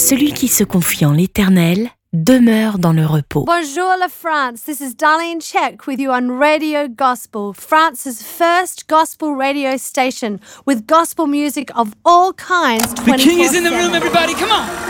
celui qui se confie en l'Éternel demeure dans le repos. Bonjour la France, this is Darlene Check with you on Radio Gospel, France's first gospel radio station with gospel music of all kinds. The King is in the room, everybody, come on!